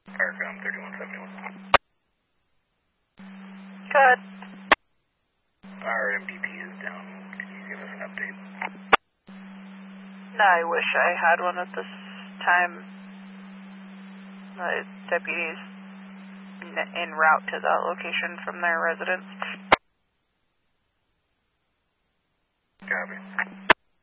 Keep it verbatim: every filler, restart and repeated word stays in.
Aircom thirty-one seventy-one. Good. Our M D P is down. Can you give us an update? I wish I had one at this time. The deputies en route to that location from their residence. Copy.